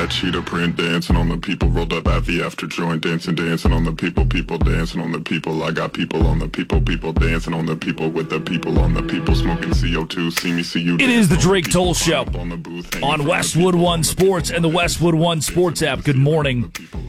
that cheetah print, dancing on the people, rolled up at the after joint, dancing on the people, people dancing on the people. I got people on the people, people dancing on the people, with the people on the people, smoking CO2, see me, see you. It is the Drake Toll Show on Westwood One Sports and the Westwood One Sports app. Good morning.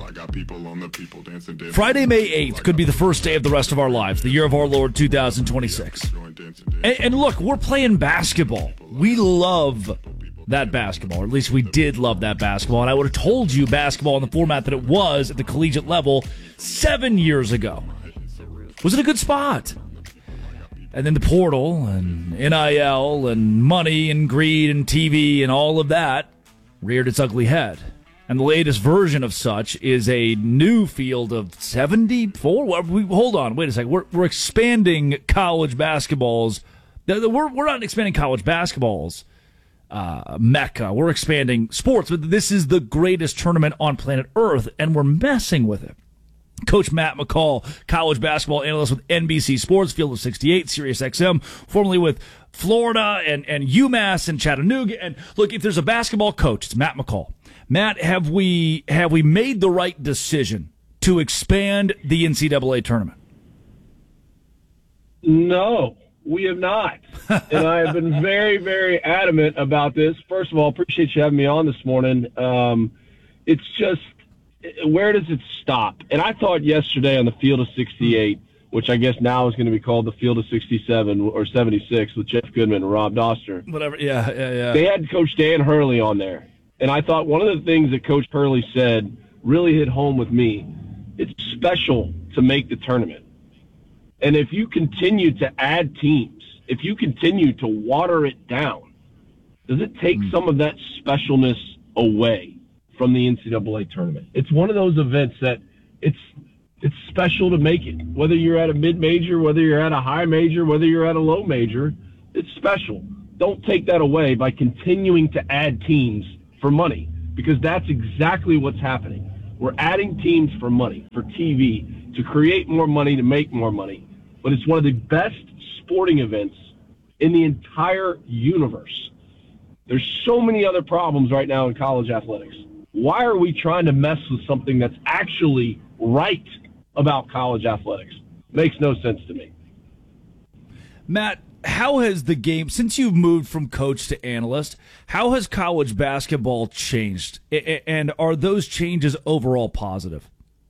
Friday, May 8th could be the first day of the rest of our lives, the year of our Lord 2026. And look, we're playing basketball. We love that basketball, or at least we did love that basketball. And I would have told you basketball in the format that it was at the collegiate level 7 years ago was in a good spot. And then the portal and NIL and money and greed and TV and all of that reared its ugly head. And the latest version of such is a new field of 74. Hold on, wait a second. We're expanding college basketballs. We're not expanding college basketballs. Mecca. We're expanding sports, but this is the greatest tournament on planet Earth, and we're messing with it. Coach Matt McCall, college basketball analyst with NBC Sports, Field of 68, Sirius XM, formerly with Florida and UMass and Chattanooga. And look, if there's a basketball coach, it's Matt McCall. Matt, have we made the right decision to expand the NCAA tournament? No. We have not, and I have been very, very adamant about this. First of all, appreciate you having me on this morning. It's just, where does it stop? And I thought yesterday on the Field of 68, which I guess now is going to be called the Field of 67 or 76 with Jeff Goodman and Rob Doster. Whatever, yeah. They had Coach Dan Hurley on there, and I thought one of the things that Coach Hurley said really hit home with me. It's special to make the tournament. And if you continue to add teams, if you continue to water it down, does it take some of that specialness away from the NCAA tournament? It's one of those events that it's special to make it. Whether you're at a mid-major, whether you're at a high major, whether you're at a low major, it's special. Don't take that away by continuing to add teams for money, because that's exactly what's happening. We're adding teams for money, for TV, to create more money, to make more money. But it's one of the best sporting events in the entire universe. There's so many other problems right now in college athletics. Why are we trying to mess with something that's actually right about college athletics? Makes no sense to me. Matt, how has the game, since you've moved from coach to analyst, how has college basketball changed? And are those changes overall positive?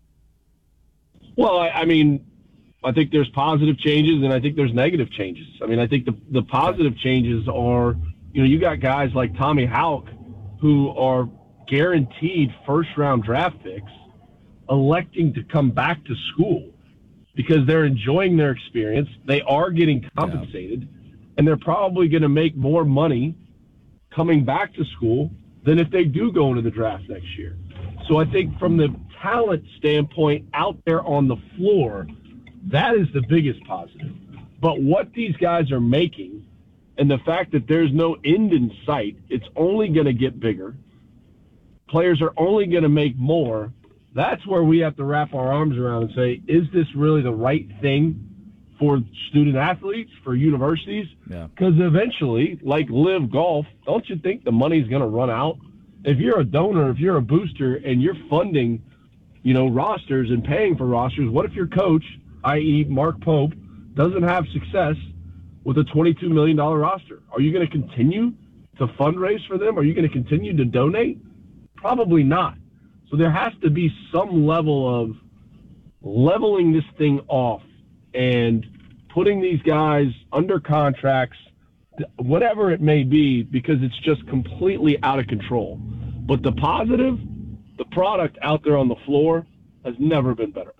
Well, I think there's positive changes and I think there's negative changes. I think the positive changes are, you got guys like Tommy Houck who are guaranteed first-round draft picks electing to come back to school because they're enjoying their experience. They are getting compensated, and they're probably going to make more money coming back to school than if they do go into the draft next year. So I think from the talent standpoint out there on the floor, that is the biggest positive. But what these guys are making and the fact that there's no end in sight, it's only going to get bigger. Players are only going to make more. That's where we have to wrap our arms around and say, is this really the right thing for student athletes, for universities? Because eventually, like Live Golf, don't you think the money's going to run out? If you're a donor, if you're a booster, and you're funding, rosters and paying for rosters, what if your coach, i.e. Mark Pope, doesn't have success with a $22 million roster? Are you going to continue to fundraise for them? Are you going to continue to donate? Probably not. So there has to be some level of leveling this thing off and putting these guys under contracts, whatever it may be, because it's just completely out of control. But the positive, the product out there on the floor has never been better.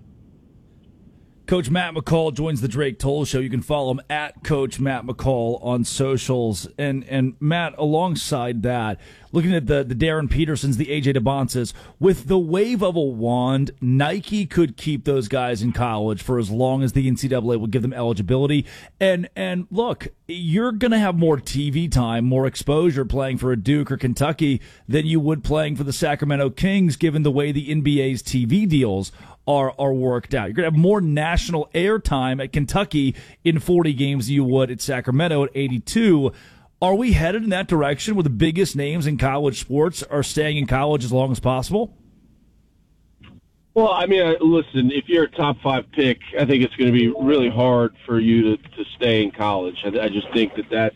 Coach Matt McCall joins the Drake Toll Show. You can follow him at Coach Matt McCall on socials. And Matt, alongside that, looking at the Darren Petersons, the AJ DeBonces, with the wave of a wand, Nike could keep those guys in college for as long as the NCAA would give them eligibility. And look, you're going to have more TV time, more exposure playing for a Duke or Kentucky than you would playing for the Sacramento Kings, given the way the NBA's TV deals are worked out. You're going to have more national airtime at Kentucky in 40 games than you would at Sacramento at 82. Are we headed in that direction where the biggest names in college sports are staying in college as long as possible? Well, I mean, listen, if you're a top 5 pick, I think it's going to be really hard for you to stay in college. I just think that's,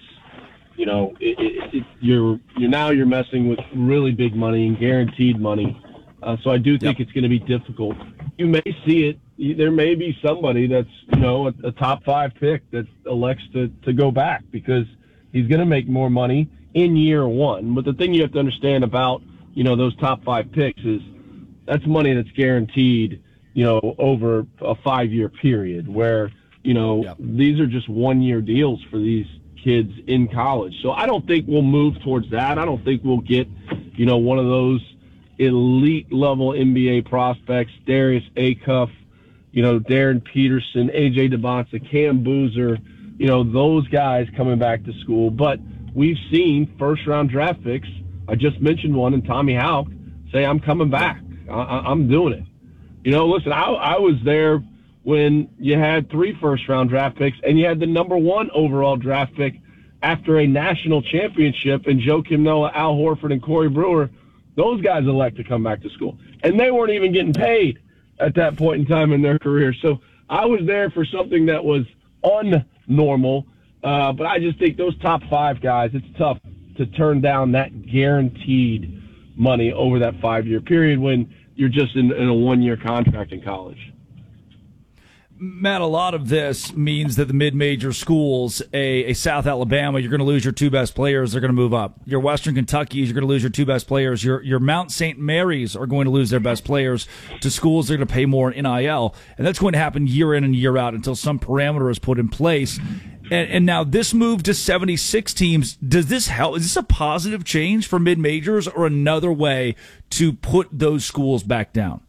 you're messing with really big money and guaranteed money. So I do think it's going to be difficult. You may see it. There may be somebody that's, a top 5 pick that elects to go back because he's going to make more money in year one. But the thing you have to understand about, those top 5 picks is that's money that's guaranteed, over a 5-year period where, these are just 1-year deals for these kids in college. So I don't think we'll move towards that. I don't think we'll get, one of those elite level NBA prospects, Darius Acuff, Darren Peterson, AJ DeBonsa, Cam Boozer, those guys coming back to school. But we've seen first-round draft picks. I just mentioned one, and Tommy Houck say, I'm coming back. I'm doing it. Listen, I was there when you had 3 first-round draft picks and you had the number 1 overall draft pick after a national championship and Joakim Noah, Al Horford, and Corey Brewer. Those guys elect to come back to school. And they weren't even getting paid at that point in time in their career. So I was there for something that was unnormal. But I just think those top 5 guys, it's tough to turn down that guaranteed money over that 5-year period when you're just in a 1-year contract in college. Matt, a lot of this means that the mid-major schools, a South Alabama, you're going to lose your 2 best players. They're going to move up. Your Western Kentucky's, you're going to lose your 2 best players. Your Mount St. Mary's are going to lose their best players to schools that are going to pay more in NIL. And that's going to happen year in and year out until some parameter is put in place. And now this move to 76 teams, does this help? Is this a positive change for mid-majors or another way to put those schools back down?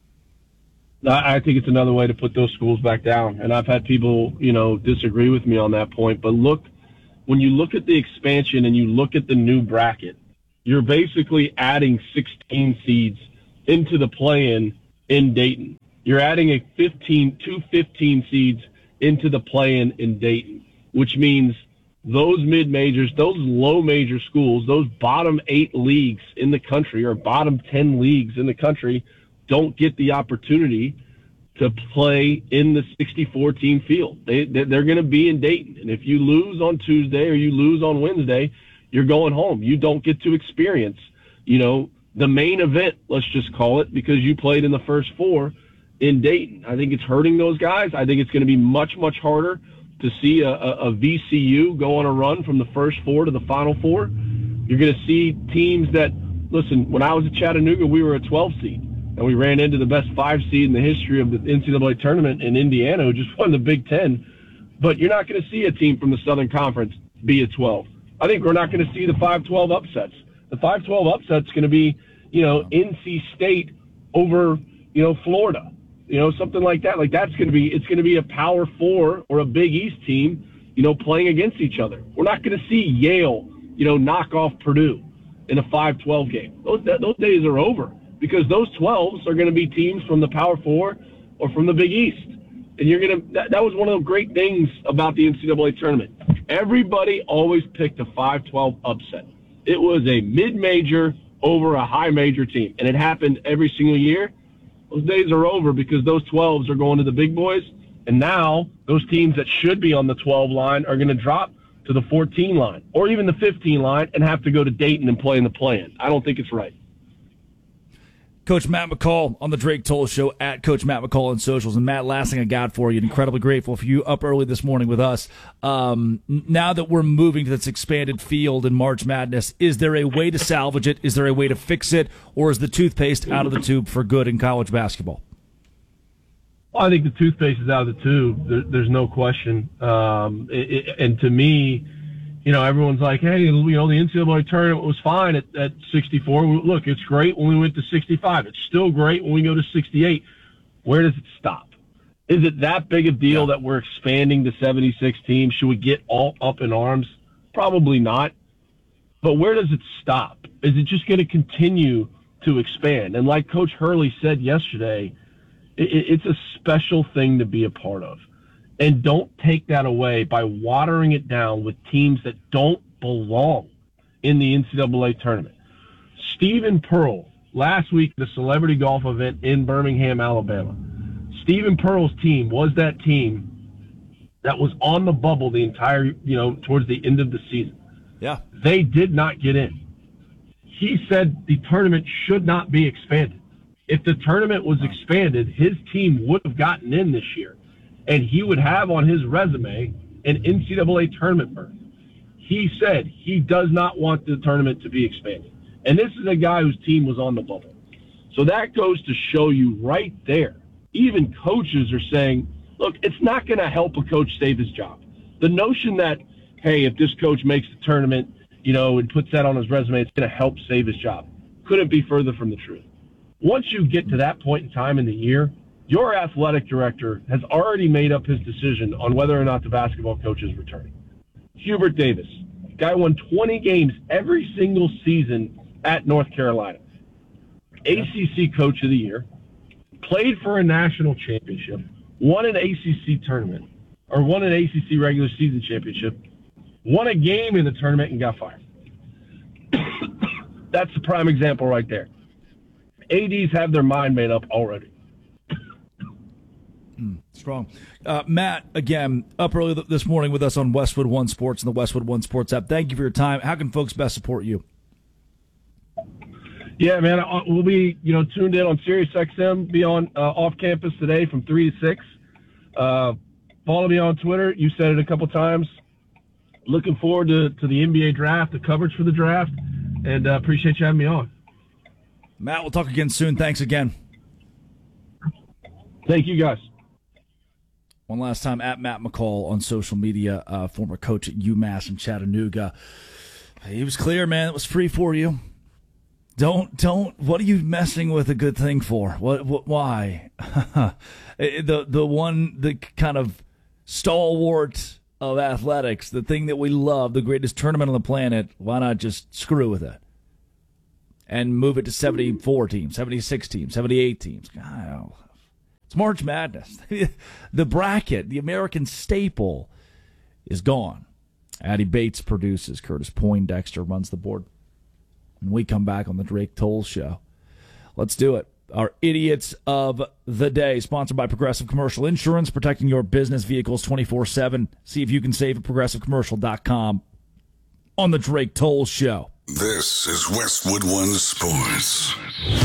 I think it's another way to put those schools back down. And I've had people, disagree with me on that point. But look, when you look at the expansion and you look at the new bracket, you're basically adding 16 seeds into the play-in in Dayton. You're adding two 15 seeds into the play-in in Dayton, which means those mid-majors, those low-major schools, those bottom 8 leagues in the country or bottom 10 leagues in the country don't get the opportunity to play in the 64-team field. They're going to be in Dayton. And if you lose on Tuesday or you lose on Wednesday, you're going home. You don't get to experience, the main event, let's just call it, because you played in the first 4 in Dayton. I think it's hurting those guys. I think it's going to be much, much harder to see a VCU go on a run from the first 4 to the final 4. You're going to see teams that, listen, when I was at Chattanooga, we were a 12 seed. And we ran into the best 5 seed in the history of the NCAA tournament in Indiana, who just won the Big Ten. But you're not going to see a team from the Southern Conference be a 12. I think we're not going to see the 5-12 upsets. The 5-12 upset's going to be, NC State over, Florida, something like that. Like it's going to be a Power 4 or a Big East team, playing against each other. We're not going to see Yale, knock off Purdue in a 5-12 game. Those days are over. Because those 12s are going to be teams from the Power 4 or from the Big East. And that was one of the great things about the NCAA tournament. Everybody always picked a 5-12 upset. It was a mid-major over a high-major team. And it happened every single year. Those days are over because those 12s are going to the big boys. And now those teams that should be on the 12 line are going to drop to the 14 line or even the 15 line and have to go to Dayton and play in the play-in. I don't think it's right. Coach Matt McCall on the Drake Toll Show at Coach Matt McCall on socials. And Matt, last thing I got for you, incredibly grateful for you up early this morning with us. Now that we're moving to this expanded field in March Madness, is there a way to salvage it? Is there a way to fix it? Or is the toothpaste out of the tube for good in college basketball? Well, I think the toothpaste is out of the tube. There's no question. And to me, everyone's like, hey, the NCAA tournament was fine at 64. Look, it's great when we went to 65. It's still great when we go to 68. Where does it stop? Is it that big a deal that we're expanding to 76 teams? Should we get all up in arms? Probably not. But where does it stop? Is it just going to continue to expand? And like Coach Hurley said yesterday, it's a special thing to be a part of. And don't take that away by watering it down with teams that don't belong in the NCAA tournament. Stephen Pearl, last week, the celebrity golf event in Birmingham, Alabama. Stephen Pearl's team was that team that was on the bubble the entire, towards the end of the season. Yeah. They did not get in. He said the tournament should not be expanded. If the tournament was expanded, his team would have gotten in this year, and he would have on his resume an NCAA tournament berth. He said he does not want the tournament to be expanded. And this is a guy whose team was on the bubble. So that goes to show you right there. Even coaches are saying, look, it's not going to help a coach save his job. The notion that, hey, if this coach makes the tournament, and puts that on his resume, it's going to help save his job, couldn't be further from the truth. Once you get to that point in time in the year, your athletic director has already made up his decision on whether or not the basketball coach is returning. Hubert Davis, guy won 20 games every single season at North Carolina. ACC Coach of the Year, played for a national championship, won an ACC tournament, or won an ACC regular season championship, won a game in the tournament and got fired. That's the prime example right there. ADs have their mind made up already. Strong. Matt, again, up early this morning with us on Westwood One Sports and the Westwood One Sports app. Thank you for your time. How can folks best support you? Yeah, man, we'll be, tuned in on SiriusXM, be on off campus today from 3 to 6. Follow me on Twitter. You said it a couple times. Looking forward to the NBA draft, the coverage for the draft, and appreciate you having me on. Matt, we'll talk again soon. Thanks again. Thank you, guys. One last time, at Matt McCall on social media, former coach at UMass in Chattanooga. He was clear, man. It was free for you. Don't. What are you messing with a good thing for? Why? the kind of stalwart of athletics, the thing that we love, the greatest tournament on the planet. Why not just screw with it and move it to 74 teams, 76 teams, 78 teams? God, it's March Madness. The bracket, the American staple, is gone. Addie Bates produces. Curtis Poindexter runs the board. And we come back on the Drake Toll Show. Let's do it. Our Idiots of the Day, sponsored by Progressive Commercial Insurance, protecting your business vehicles 24/7. See if you can save at progressivecommercial.com on the Drake Toll Show. This is Westwood One Sports.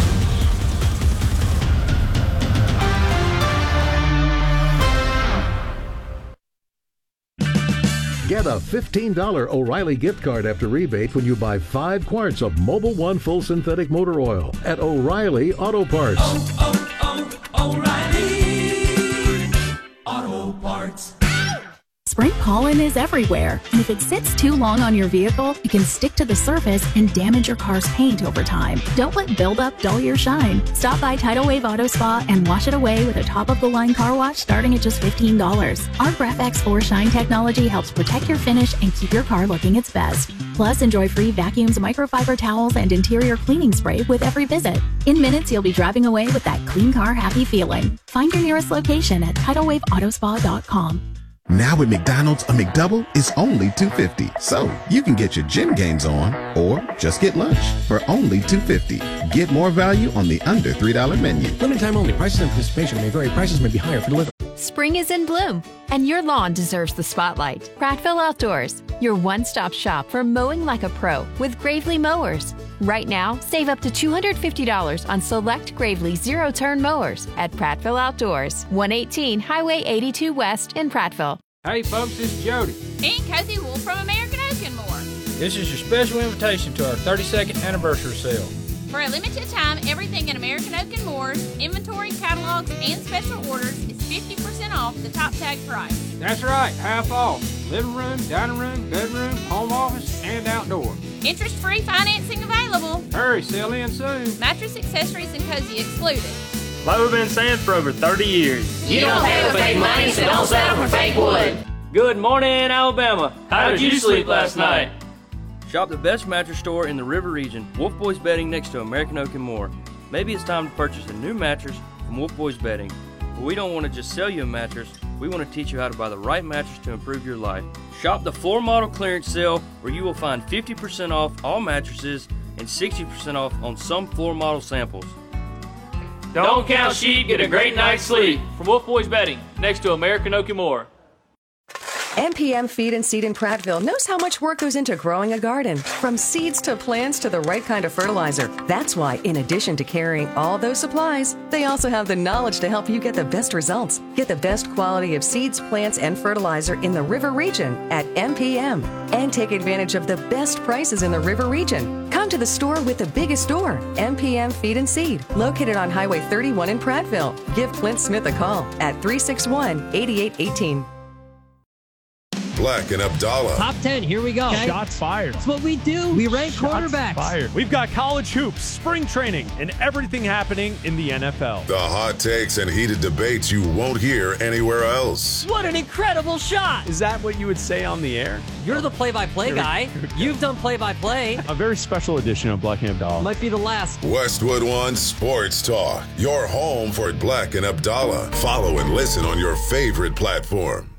Get a $15 O'Reilly gift card after rebate when you buy 5 quarts of Mobil 1 full synthetic motor oil at O'Reilly Auto Parts. O'Reilly Auto Parts. Spring pollen is everywhere, and if it sits too long on your vehicle, it can stick to the surface and damage your car's paint over time. Don't let buildup dull your shine. Stop by Tidal Wave Auto Spa and wash it away with a top-of-the-line car wash starting at just $15. Our Graph-X 4 Shine technology helps protect your finish and keep your car looking its best. Plus, enjoy free vacuums, microfiber towels, and interior cleaning spray with every visit. In minutes, you'll be driving away with that clean car happy feeling. Find your nearest location at TidalWaveAutospa.com. Now at McDonald's, a McDouble is only $2.50. So you can get your gym gains on or just get lunch for only $2.50. Get more value on the under $3 menu. Limited time only. Prices and participation may vary. Prices may be higher for delivery. Spring is in bloom, and your lawn deserves the spotlight. Prattville Outdoors, your one-stop shop for mowing like a pro with Gravely mowers. Right now, save up to $250 on select Gravely zero-turn mowers at Prattville Outdoors, 118 Highway 82 West in Prattville. Hey folks, this is Jody. And Cozy Wool from American Oak and More. This is your special invitation to our 32nd anniversary sale. For a limited time, everything in American Oak and Moore's inventory, catalogs, and special orders is 50% off the top tag price. That's right, half off. Living room, dining room, bedroom, home office, and outdoor. Interest-free financing available. Hurry, sell in soon. Mattress, accessories, and cozy excluded. Like we've been saying for over 30 years. You don't pay with fake money, so don't settle for fake wood. Good morning, Alabama. How did you sleep last night? Shop the best mattress store in the River region, Wolf Boys Bedding, next to American Oak and More. Maybe it's time to purchase a new mattress from Wolf Boys Bedding. But we don't want to just sell you a mattress. We want to teach you how to buy the right mattress to improve your life. Shop the floor model clearance sale where you will find 50% off all mattresses and 60% off on some floor model samples. Don't count sheep, get a great night's sleep. From Wolf Boys Bedding, next to American Oak and More. MPM Feed and Seed in Prattville knows how much work goes into growing a garden. From seeds to plants to the right kind of fertilizer. That's why, in addition to carrying all those supplies, they also have the knowledge to help you get the best results. Get the best quality of seeds, plants, and fertilizer in the River Region at MPM. And take advantage of the best prices in the River Region. Come to the store with the biggest store, MPM Feed and Seed, located on Highway 31 in Prattville. Give Clint Smith a call at 361-8818. Black and Abdallah. Top 10, here we go. Okay. Shots fired. That's what we do. We rank quarterbacks. Fired. We've got college hoops, spring training, and everything happening in the NFL. The hot takes and heated debates you won't hear anywhere else. What an incredible shot. Is that what you would say on the air? You're the play-by-play guy. You've done play-by-play. A very special edition of Black and Abdallah. Might be the last. Westwood One Sports Talk. Your home for Black and Abdallah. Follow and listen on your favorite platform.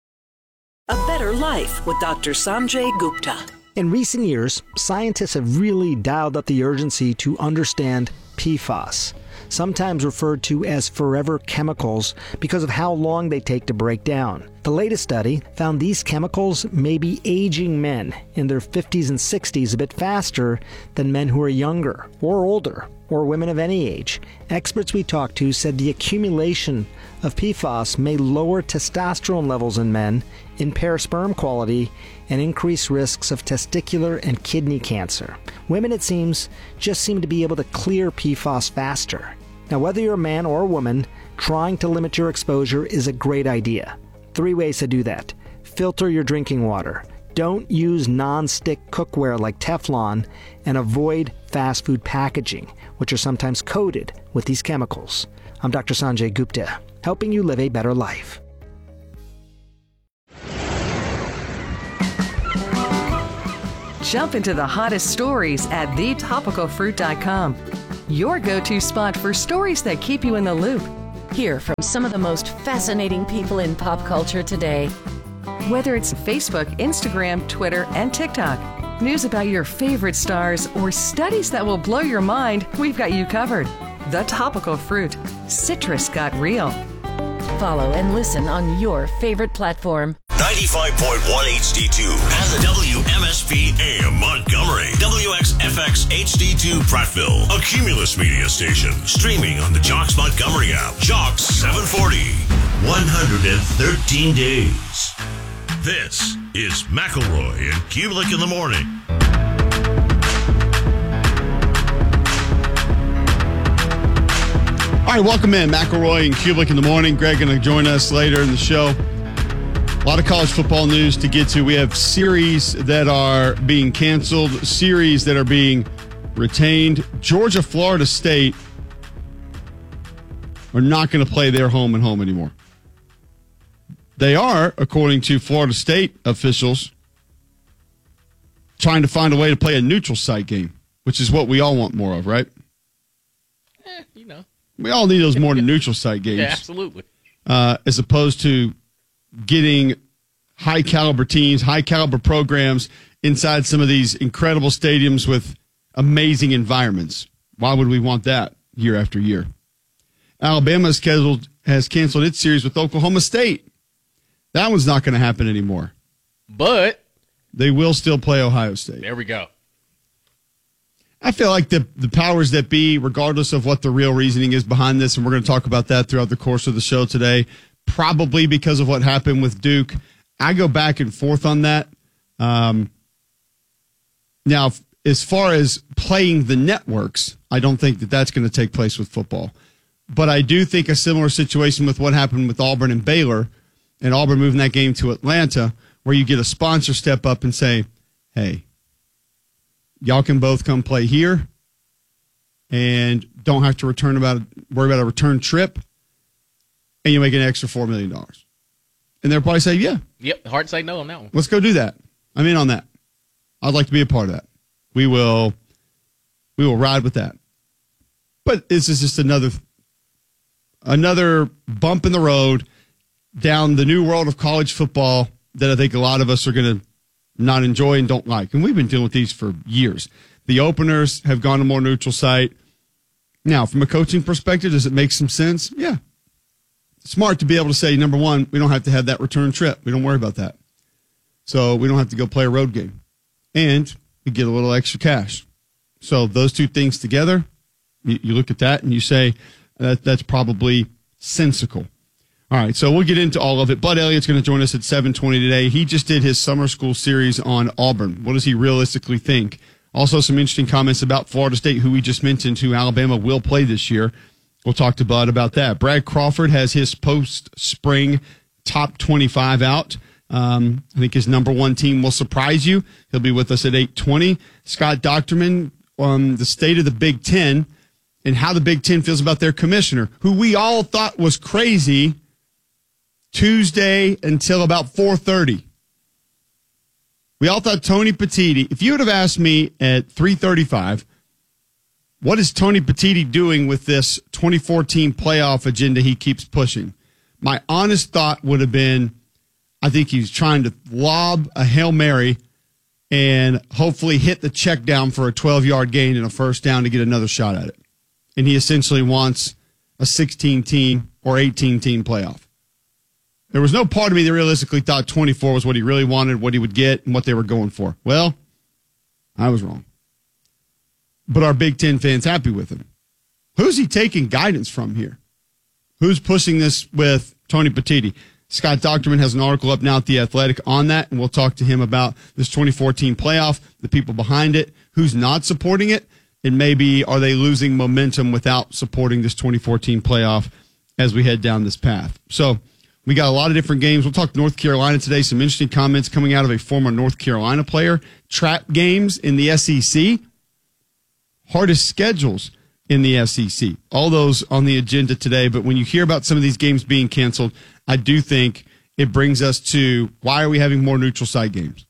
A Better Life with Dr. Sanjay Gupta. In recent years, scientists have really dialed up the urgency to understand PFAS, sometimes referred to as forever chemicals because of how long they take to break down. The latest study found these chemicals may be aging men in their 50s and 60s a bit faster than men who are younger or older or women of any age. Experts we talked to said the accumulation of PFAS may lower testosterone levels in men, impair sperm quality, and increase risks of testicular and kidney cancer. Women, it seems, just seem to be able to clear PFAS faster. Now, whether you're a man or a woman, trying to limit your exposure is a great idea. 3 ways to do that. Filter your drinking water. Don't use non-stick cookware like Teflon, and avoid fast food packaging, which are sometimes coated with these chemicals. I'm Dr. Sanjay Gupta, helping you live a better life. Jump into the hottest stories at thetopicalfruit.com. Your go-to spot for stories that keep you in the loop. Hear from some of the most fascinating people in pop culture today. Whether it's Facebook, Instagram, Twitter, and TikTok, news about your favorite stars, or studies that will blow your mind, we've got you covered. The Topical Fruit. Citrus got real. Follow and listen on your favorite platform. 95.1 HD2 and the WMSP AM Montgomery. WXFX HD2 Prattville. A Cumulus media station. Streaming on the Jocks Montgomery app. Jocks 740. 113 days. This is McElroy and Kubelik in the morning. All right, welcome in. McElroy and Kubelik in the morning. Greg going to join us later in the show. A lot of college football news to get to. We have series that are being canceled, series that are being retained. Georgia, Florida State are not going to play their home and home anymore. They are, according to Florida State officials, trying to find a way to play a neutral site game, which is what we all want more of, right? You know. We all need those more neutral site games. Yeah, absolutely. As opposed to getting high-caliber teams, high-caliber programs inside some of these incredible stadiums with amazing environments. Why would we want that year after year? Alabama has canceled its series with Oklahoma State. That one's not going to happen anymore. But they will still play Ohio State. There we go. I feel like the powers that be, regardless of what the real reasoning is behind this, and we're going to talk about that throughout the course of the show today, probably because of what happened with Duke. I go back and forth on that. Now, as far as playing the networks, I don't think that that's going to take place with football. But I do think a similar situation with what happened with Auburn and Baylor, and Auburn moving that game to Atlanta, where you get a sponsor step up and say, hey, y'all can both come play here and don't have to worry about a return trip, and you make an extra $4 million. And they'll probably say, yeah. Yep, hard to say no on that one. Let's go do that. I'm in on that. I'd like to be a part of that. We will ride with that. But this is just another bump in the road down the new world of college football that I think a lot of us are going to not enjoy and don't like. And we've been dealing with these for years. The openers have gone to more neutral site. Now, from a coaching perspective, does it make some sense? Yeah. Smart to be able to say, number one, we don't have to have that return trip. We don't worry about that. So we don't have to go play a road game. And we get a little extra cash. So those two things together, you look at that and you say that's probably sensical. All right, so we'll get into all of it. Bud Elliott's going to join us at 7:20 today. He just did his summer school series on Auburn. What does he realistically think? Also, some interesting comments about Florida State, who we just mentioned, who Alabama will play this year. We'll talk to Bud about that. Brad Crawford has his post-spring top 25 out. I think his number one team will surprise you. He'll be with us at 8:20. Scott Docterman on the state of the Big Ten and how the Big Ten feels about their commissioner, who we all thought was crazy Tuesday until about 4:30. We all thought Tony Petitti, if you would have asked me at 3:35, what is Tony Petitti doing with this 2014 playoff agenda he keeps pushing? My honest thought would have been, I think he's trying to lob a Hail Mary and hopefully hit the check down for a 12-yard gain and a first down to get another shot at it. And he essentially wants a 16-team or 18-team playoff. There was no part of me that realistically thought 24 was what he really wanted, what he would get, and what they were going for. Well, I was wrong. But our Big Ten fans happy with him. Who's he taking guidance from here? Who's pushing this with Tony Petitti? Scott Docterman has an article up now at The Athletic on that, and we'll talk to him about this 2014 playoff, the people behind it, who's not supporting it, and maybe are they losing momentum without supporting this 2014 playoff as we head down this path. So we got a lot of different games. We'll talk North Carolina today. Some interesting comments coming out of a former North Carolina player. Trap games in the SEC. Hardest schedules in the SEC. All those on the agenda today. But when you hear about some of these games being canceled, I do think it brings us to why are we having more neutral site games?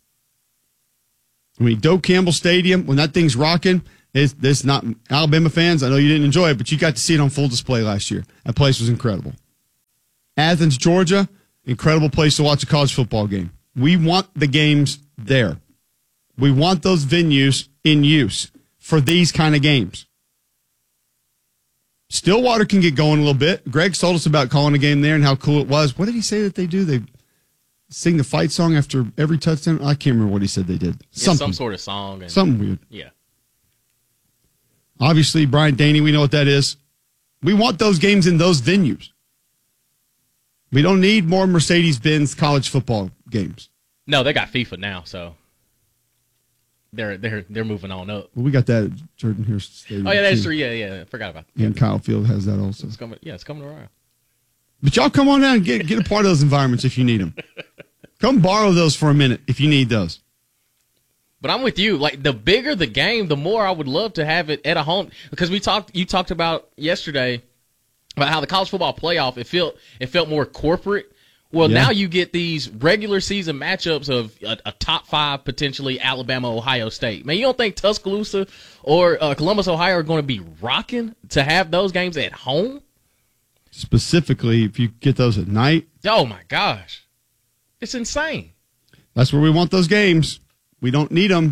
I mean, Doak Campbell Stadium, when that thing's rocking, it's not Alabama fans. I know you didn't enjoy it, but you got to see it on full display last year. That place was incredible. Athens, Georgia, incredible place to watch a college football game. We want the games there. We want those venues in use for these kind of games. Stillwater can get going a little bit. Greg told us about calling a game there and how cool it was. What did he say that they do? They sing the fight song after every touchdown? I can't remember what he said they did. Something. Some sort of song. Something weird. Yeah. Obviously, Brian Daney, we know what that is. We want those games in those venues. We don't need more Mercedes-Benz college football games. No, they got FIFA now, so they're moving on up. Well, we got that at Jordan Hare Stadium. Oh yeah, that's true. Yeah. I forgot about that. And Kyle Field has that also. It's coming to Royal. But y'all come on down and get a part of those environments if you need them. Come borrow those for a minute if you need those. But I'm with you. Like, the bigger the game, the more I would love to have it at a home. Because you talked about yesterday about how the college football playoff, it felt more corporate. Well, Now you get these regular season matchups of a top 5, potentially Alabama, Ohio State. Man, you don't think Tuscaloosa or Columbus, Ohio are going to be rocking to have those games at home? Specifically, if you get those at night. Oh, my gosh. It's insane. That's where we want those games. We don't need them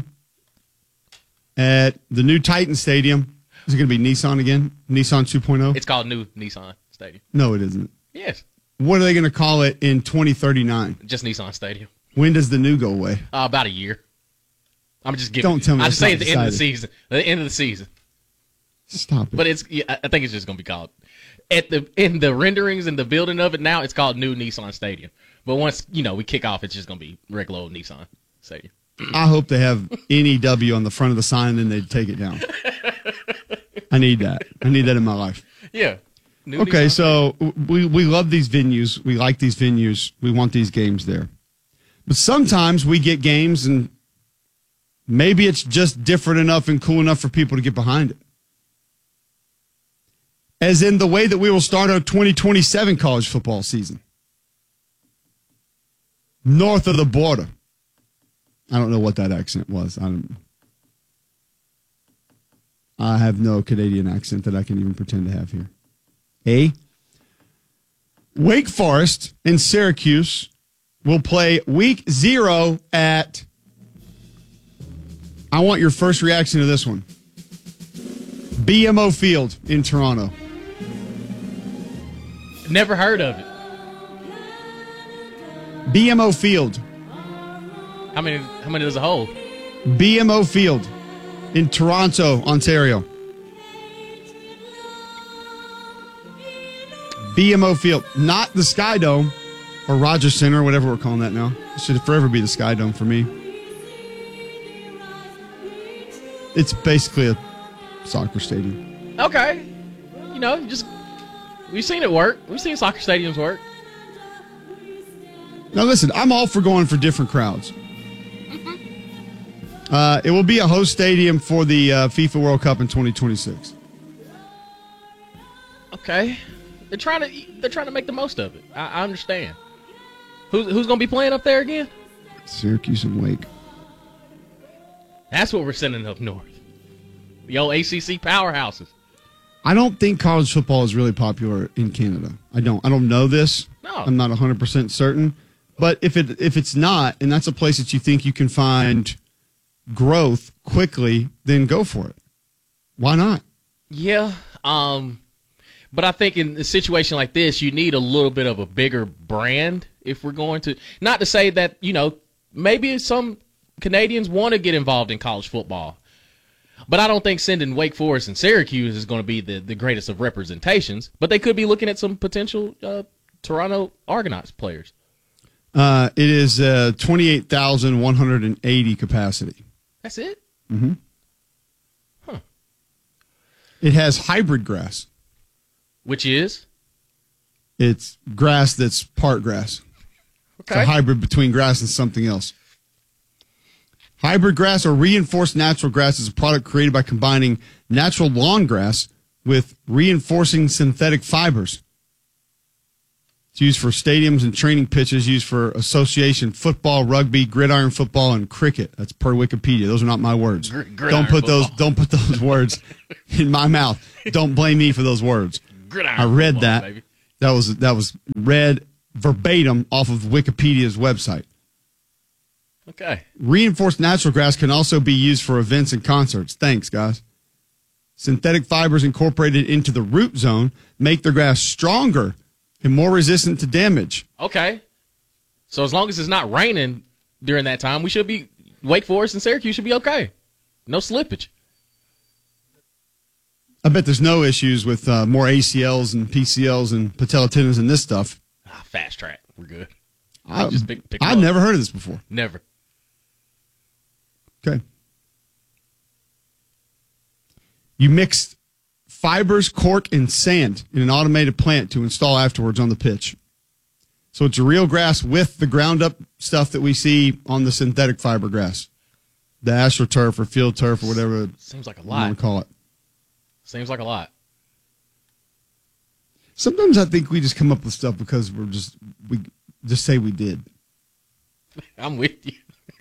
at the new Titan Stadium. Is it going to be Nissan again? Nissan 2.0? It's called New Nissan Stadium. No, it isn't. Yes. What are they going to call it in 2039? Just Nissan Stadium. When does the new go away? About a year. I'm just giving. Don't tell me. I just say at the end of the season. The end of the season. Stop it. But I think it's just going to be called in the renderings and the building of it now. It's called New Nissan Stadium. But once we kick off, it's just going to be regular old Nissan Stadium. I hope they have NEW on the front of the sign and then they take it down. I need that. I need that in my life. Yeah. Okay, so we love these venues. We like these venues. We want these games there. But sometimes we get games and maybe it's just different enough and cool enough for people to get behind it. As in the way that we will start our 2027 college football season. North of the border. I don't know what that accent was. I have no Canadian accent that I can even pretend to have here. Wake Forest and Syracuse will play week 0 at... I want your first reaction to this one. BMO Field in Toronto. Never heard of it. BMO Field. How many does it hold? BMO Field in Toronto, Ontario. BMO Field, not the Sky Dome or Rogers Center or whatever we're calling that now. It should forever be the Sky Dome for me. It's basically a soccer stadium. Okay. We've seen it work. We've seen soccer stadiums work. Now listen, I'm all for going for different crowds. It will be a host stadium for the FIFA World Cup in 2026. Okay. They're trying to make the most of it. I understand. Who's going to be playing up there again? Syracuse and Wake. That's what we're sending up north. The old ACC powerhouses. I don't think college football is really popular in Canada. I don't know this. No. I'm not 100% certain. But if it's not, and that's a place that you think you can find growth quickly, then go for it. Why not? Yeah. But I think in a situation like this, you need a little bit of a bigger brand if we're going to. Not to say that, maybe some Canadians want to get involved in college football. But I don't think sending Wake Forest and Syracuse is going to be the greatest of representations. But they could be looking at some potential Toronto Argonauts players. It is 28,180 capacity. That's it? Mm-hmm. Huh. It has hybrid grass. Which is? It's grass that's part grass. Okay. It's a hybrid between grass and something else. Hybrid grass or reinforced natural grass is a product created by combining natural lawn grass with reinforcing synthetic fibers. It's used for stadiums and training pitches, used for association football, rugby, gridiron football, and cricket. That's per Wikipedia. Those are not my words. Don't put those words in my mouth. Don't blame me for those words. I read that. Baby. That was read verbatim off of Wikipedia's website. Okay. Reinforced natural grass can also be used for events and concerts. Thanks, guys. Synthetic fibers incorporated into the root zone make the grass stronger and more resistant to damage. Okay. So as long as it's not raining during that time, we should be, Wake Forest and Syracuse should be okay. No slippage. I bet there's no issues with more ACLs and PCLs and patella tendons and this stuff. Fast track. We're good. I've never heard of this before. Never. Okay. You mix fibers, cork, and sand in an automated plant to install afterwards on the pitch. So it's a real grass with the ground up stuff that we see on the synthetic fiber grass. The AstroTurf or field turf or whatever. Seems like a you lot. want to call it. Seems like a lot. Sometimes I think we just come up with stuff because we just say we did. I'm with you.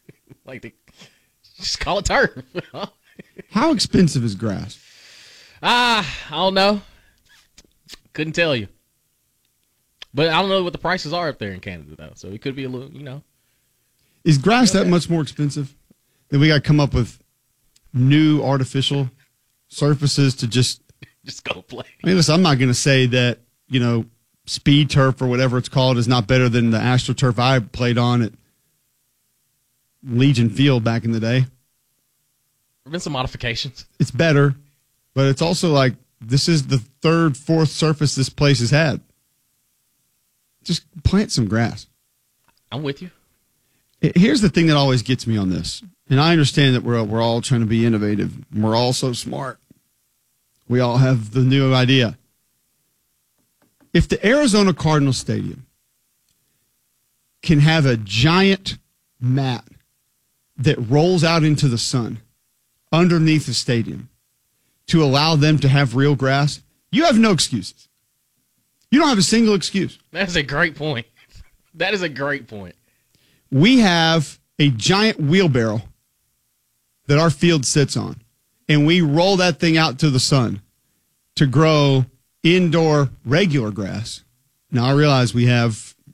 Just call it turf. How expensive is grass? I don't know. Couldn't tell you. But I don't know what the prices are up there in Canada, though. So it could be a little, Is grass that much more expensive? Then we got to come up with new artificial surfaces to just go play. I mean, listen, I'm not going to say that, speed turf or whatever it's called is not better than the AstroTurf I played on at Legion Field back in the day. There have been some modifications. It's better, but it's also like this is the third, fourth surface this place has had. Just plant some grass. I'm with you. Here's the thing that always gets me on this, and I understand that we're all trying to be innovative. And we're all so smart. We all have the new idea. If the Arizona Cardinals Stadium can have a giant mat that rolls out into the sun underneath the stadium to allow them to have real grass, you have no excuses. You don't have a single excuse. That's a great point. That is a great point. We have a giant wheelbarrow that our field sits on, and we roll that thing out to the sun to grow indoor regular grass. Now, I realize we have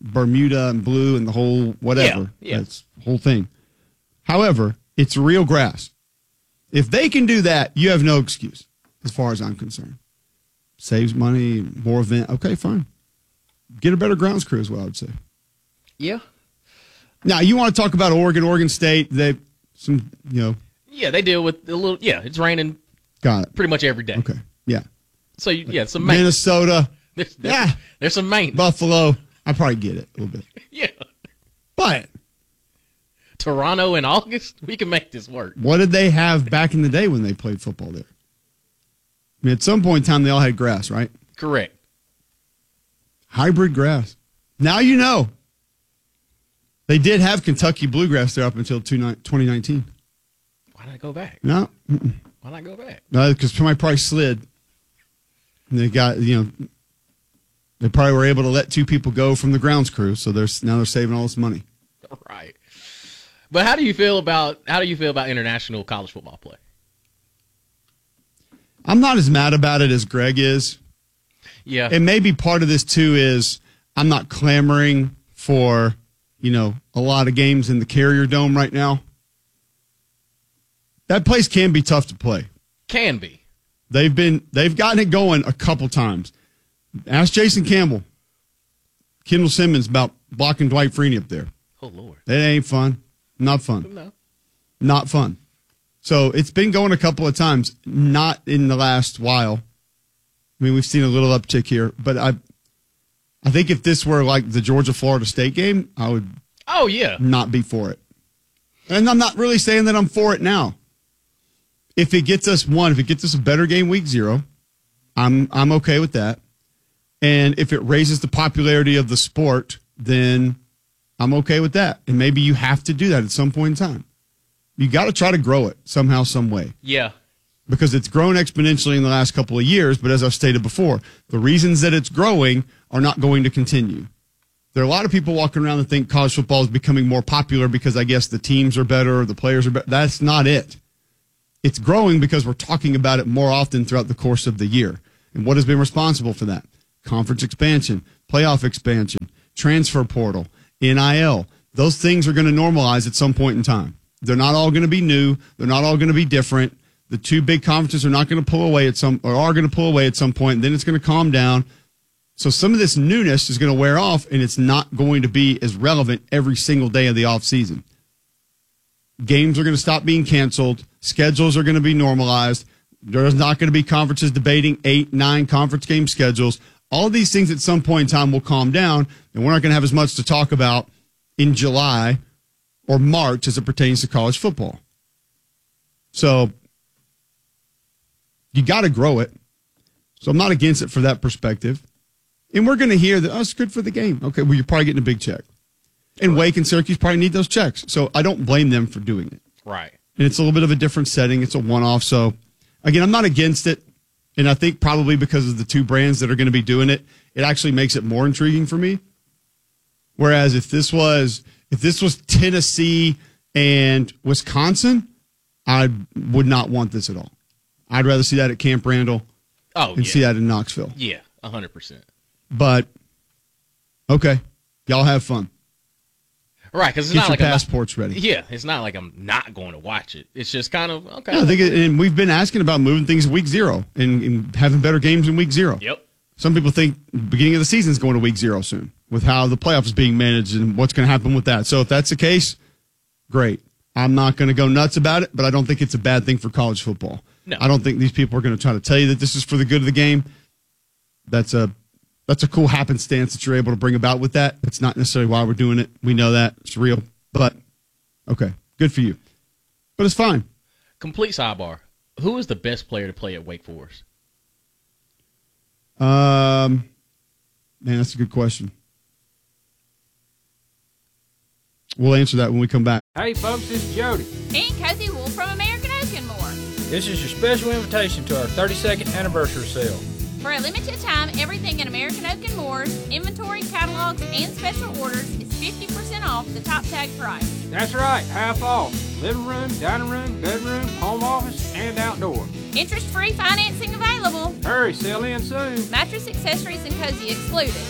Bermuda and blue and the whole whatever. Yeah. That's the whole thing. However, it's real grass. If they can do that, you have no excuse, as far as I'm concerned. Saves money, more event. Okay, fine. Get a better grounds crew is what I would say. Yeah. Now, you want to talk about Oregon State, they Yeah, they deal with a little. Yeah, it's raining. Got it. Pretty much every day. Okay. Yeah. So some main. Minnesota. There's some main. Buffalo. I probably get it a little bit. Yeah. But Toronto in August, we can make this work. What did they have back in the day when they played football there? I mean, at some point in time, they all had grass, right? Correct. Hybrid grass. Now you know. They did have Kentucky bluegrass there up until 2019. Why not go back? No. Why not go back? No, because somebody probably slid. And they got, they probably were able to let 2 people go from the grounds crew, so now they're saving all this money. Right. But how do you feel about international college football play? I'm not as mad about it as Greg is. Yeah. And maybe part of this too is I'm not clamoring for, a lot of games in the Carrier Dome right now. That place can be tough to play. Can be. They've gotten it going a couple times. Ask Jason Campbell, Kendall Simmons about blocking Dwight Freeney up there. Oh, Lord. It ain't fun. Not fun. No. Not fun. So it's been going a couple of times, not in the last while. I mean, we've seen a little uptick here, but I think if this were like the Georgia-Florida State game, I would not be for it. And I'm not really saying that I'm for it now. If it gets us a better game week 0, I'm okay with that. And if it raises the popularity of the sport, then I'm okay with that. And maybe you have to do that at some point in time. You got to try to grow it somehow, some way. Yeah. Because it's grown exponentially in the last couple of years, but as I've stated before, the reasons that it's growing are not going to continue. There are a lot of people walking around that think college football is becoming more popular because I guess the teams are better or the players are better. That's not it. It's growing because we're talking about it more often throughout the course of the year. And what has been responsible for that? Conference expansion, playoff expansion, transfer portal, NIL. Those things are going to normalize at some point in time. They're not all going to be new. They're not all going to be different. The 2 big conferences are not going to pull away are going to pull away at some point. And then it's going to calm down. So some of this newness is going to wear off, and it's not going to be as relevant every single day of the offseason. Games are going to stop being canceled. Schedules are going to be normalized. There's not going to be conferences debating 8, 9 conference game schedules. All of these things at some point in time will calm down, and we're not going to have as much to talk about in July or March as it pertains to college football. So you got to grow it. So I'm not against it for that perspective. And we're going to hear that, it's good for the game. Okay, well, you're probably getting a big check. And Wake and Syracuse probably need those checks. So I don't blame them for doing it. Right. And it's a little bit of a different setting. It's a one-off. So, again, I'm not against it. And I think probably because of the 2 brands that are going to be doing it, it actually makes it more intriguing for me. Whereas if this was Tennessee and Wisconsin, I would not want this at all. I'd rather see that at Camp Randall and see that in Knoxville. Yeah, 100%. But, okay, y'all have fun. Right, because it's Get not your like passports ready. Yeah, it's not like I'm not going to watch it. It's just kind of, okay. Yeah, I think and we've been asking about moving things week 0 and having better games in week 0. Yep. Some people think the beginning of the season is going to week 0 soon with how the playoffs is being managed and what's going to happen with that. So if that's the case, great. I'm not going to go nuts about it, but I don't think it's a bad thing for college football. No. I don't think these people are going to try to tell you that this is for the good of the game. That's a cool happenstance that you're able to bring about with that. That's not necessarily why we're doing it. We know that. It's real. But, okay, good for you. But it's fine. Complete sidebar. Who is the best player to play at Wake Forest? Man, that's a good question. We'll answer that when we come back. Hey, folks, this is Jody. And Cozy Wolf from American Oak and More. This is your special invitation to our 32nd anniversary sale. For a limited time, everything in American Oak and Moore's inventory, catalogs, and special orders is 50% off the top tag price. That's right, half off. Living room, dining room, bedroom, home office, and outdoor. Interest-free financing available. Hurry, sell in soon. Mattress accessories and cozy excluded.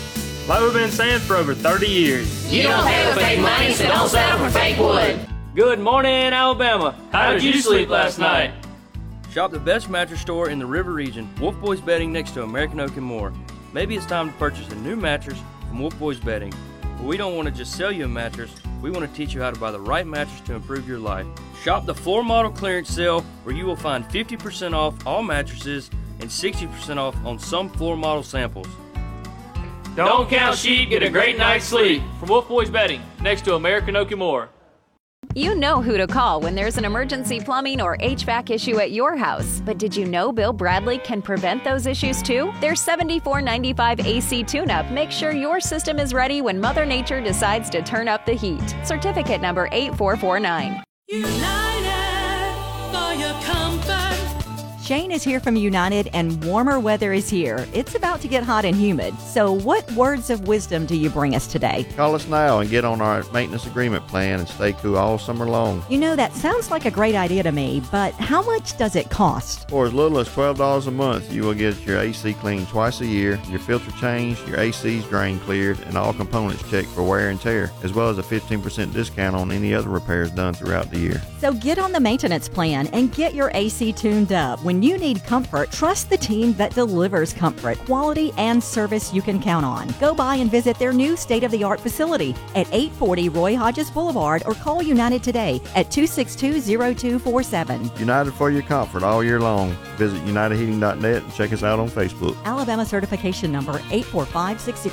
Like we've been saying for over 30 years. You don't pay with fake money, so don't settle for fake wood. Good morning, Alabama. How did you sleep last night? Shop the best mattress store in the River region, Wolf Boys Bedding next to American Oak and More. Maybe it's time to purchase a new mattress from Wolf Boys Bedding. But we don't want to just sell you a mattress, we want to teach you how to buy the right mattress to improve your life. Shop the floor model clearance sale where you will find 50% off all mattresses and 60% off on some floor model samples. Don't count sheep, get a great night's sleep. From Wolf Boys Bedding, next to American Oak and More. You know who to call when there's an emergency plumbing or HVAC issue at your house. But did you know Bill Bradley can prevent those issues too? Their $74.95 AC tune-up makes sure your system is ready when Mother Nature decides to turn up the heat. Certificate number 8449. United for your comfort. Shane is here from United, and warmer weather is here. It's about to get hot and humid. So what words of wisdom do you bring us today? Call us now and get on our maintenance agreement plan and stay cool all summer long. You know, that sounds like a great idea to me, but how much does it cost? For as little as $12 a month, you will get your AC cleaned twice a year, your filter changed, your AC's drain cleared, and all components checked for wear and tear, as well as a 15% discount on any other repairs done throughout the year. So get on the maintenance plan and get your AC tuned up. When you need comfort, trust the team that delivers comfort, quality, and service you can count on. Go by and visit their new state-of-the-art facility at 840 Roy Hodges Boulevard or call United today at 262-0247. United for your comfort all year long. Visit unitedheating.net and check us out on Facebook. Alabama certification number 84560.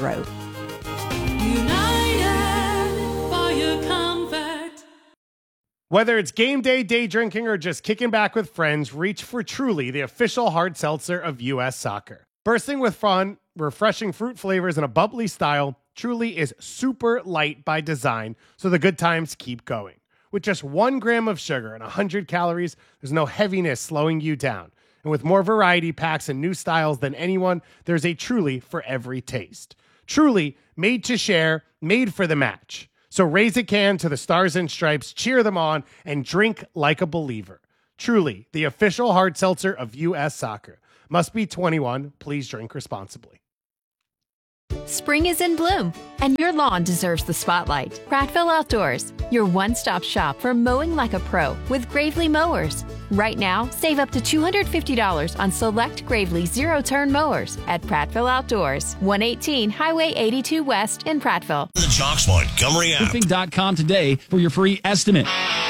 United for your comfort. Whether it's game day, day drinking, or just kicking back with friends, reach for Truly, the official hard seltzer of U.S. Soccer. Bursting with fun, refreshing fruit flavors, and a bubbly style, Truly is super light by design, so the good times keep going. With just 1 gram of sugar and 100 calories, there's no heaviness slowing you down. And with more variety packs and new styles than anyone, there's a Truly for every taste. Truly, made to share, made for the match. So raise a can to the Stars and Stripes, cheer them on, and drink like a believer. Truly, the official hard seltzer of U.S. Soccer. Must be 21. Please drink responsibly. Spring is in bloom, and your lawn deserves the spotlight. Prattville Outdoors, your one-stop shop for mowing like a pro with Gravely mowers. Right now, save up to $250 on select Gravely zero-turn mowers at Prattville Outdoors, 118 Highway 82 West in Prattville. The Jocks Montgomery app. Roofing.com today for your free estimate.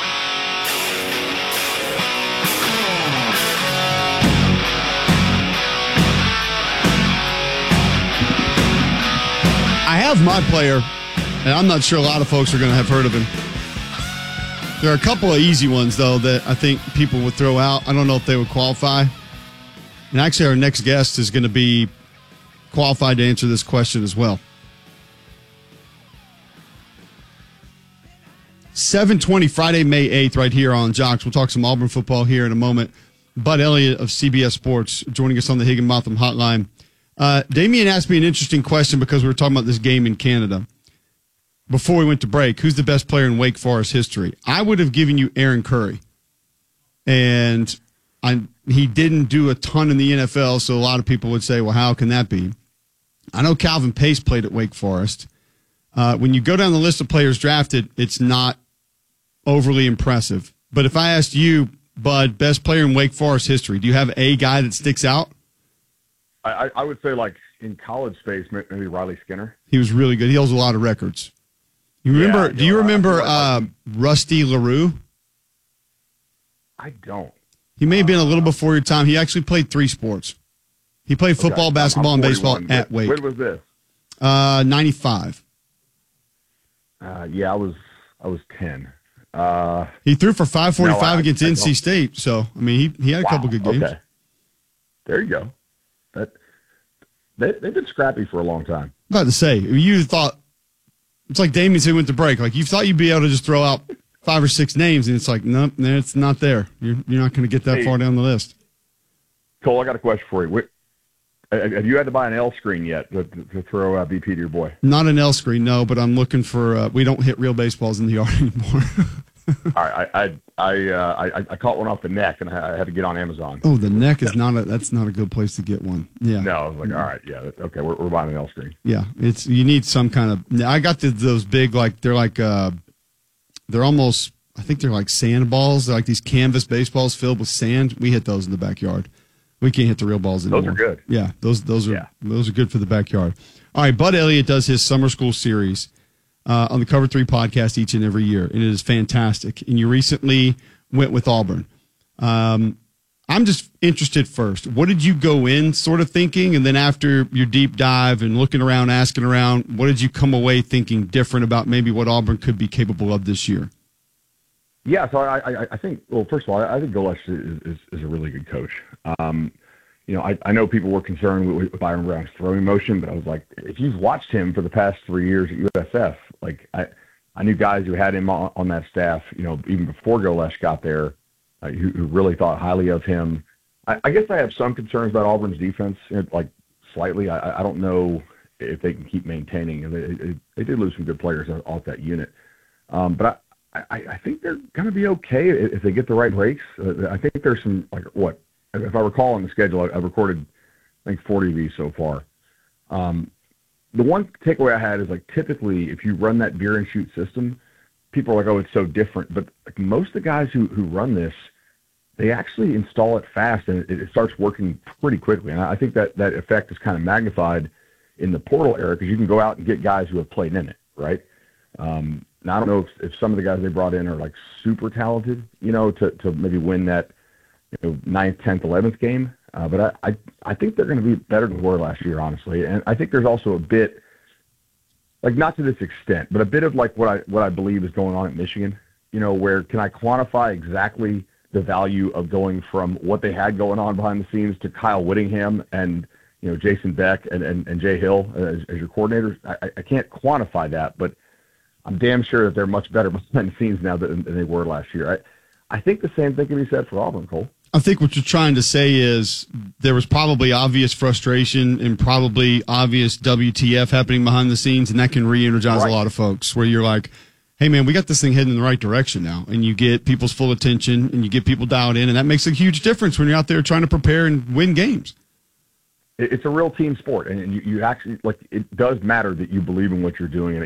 I have my player, and I'm not sure a lot of folks are going to have heard of him. There are a couple of easy ones, though, that I think people would throw out. I don't know if they would qualify. And actually, our next guest is going to be qualified to answer this question as well. 7:20 Friday, May 8th, right here on Jocks. We'll talk some Auburn football here in a moment. Bud Elliott of CBS Sports joining us on the Higginbotham Hotline. Damien asked me an interesting question because we were talking about this game in Canada. Before we went to break, who's the best player in Wake Forest history? I would have given you Aaron Curry. And he didn't do a ton in the NFL, so a lot of people would say, well, how can that be? I know Calvin Pace played at Wake Forest. When you go down the list of players drafted, it's not overly impressive. But if I asked you, Bud, best player in Wake Forest history, do you have a guy that sticks out? I would say, like, in college space, maybe Riley Skinner. He was really good. He holds a lot of records. You remember? Do you remember Rusty LaRue? I don't. He may have been a little before your time. He actually played 3 sports. He played football, basketball, and baseball at Wake. When was this? 95. Yeah, I was 10. He threw for 545 against NC State. So, I mean, he had a couple good games. Okay. There you go. They've been scrappy for a long time. I'm about to say, you thought, it's like Damien said, went to break. Like, you thought you'd be able to just throw out 5 or 6 names, and it's like, nope, it's not there. You're not going to get that far down the list. Cole, I got a question for you. Have you had to buy an L screen yet to throw BP to your boy? Not an L screen, no, but I'm looking for, we don't hit real baseballs in the yard anymore. All right, I caught one off the neck, and I had to get on Amazon. Oh, the neck is that's not a good place to get one. Yeah. No, I was like, all right, yeah, okay, we're buying an L string. Yeah, you need some kind of. I got those big, they're almost. I think they're like sandballs. They're like these canvas baseballs filled with sand. We hit those in the backyard. We can't hit the real balls anymore. Those are good. Yeah, those are good for the backyard. All right, Bud Elliott does his summer school series on the Cover 3 podcast each and every year, and it is fantastic. And you recently went with Auburn. I'm just interested first. What did you go in sort of thinking, and then after your deep dive and looking around, asking around, what did you come away thinking different about maybe what Auburn could be capable of this year? Yeah, so I think, well, first of all, I think Golesh is a really good coach. I know people were concerned with Byron Brown's throwing motion, but I was like, if you've watched him for the past 3 years at USF, like I knew guys who had him on that staff, even before Golesh got there, who really thought highly of him. I guess I have some concerns about Auburn's defense, like slightly. I don't know if they can keep maintaining. They did lose some good players off that unit, but I think they're going to be okay if they get the right breaks. I think there's some, if I recall on the schedule, I've recorded, I think, 40 of these so far. The one takeaway I had is, typically if you run that beer and shoot system, people are like, oh, it's so different. But most of the guys who run this, they actually install it fast, and it starts working pretty quickly. And I think that effect is kind of magnified in the portal era because you can go out and get guys who have played in it, right? Now, I don't know if some of the guys they brought in are super talented, to maybe win that 9th, 10th, 11th game. But I think they're going to be better than they were last year, honestly. And I think there's also a bit, not to this extent, but a bit of what I believe is going on at Michigan, where can I quantify exactly the value of going from what they had going on behind the scenes to Kyle Whittingham and, Jason Beck and Jay Hill as your coordinators. I can't quantify that, but I'm damn sure that they're much better behind the scenes now than they were last year. I think the same thing can be said for Auburn, Cole. I think what you're trying to say is there was probably obvious frustration and probably obvious WTF happening behind the scenes, and that can re-energize a lot of folks where you're like, hey, man, we got this thing heading in the right direction now, and you get people's full attention and you get people dialed in, and that makes a huge difference when you're out there trying to prepare and win games. It's a real team sport, and you actually, it does matter that you believe in what you're doing, and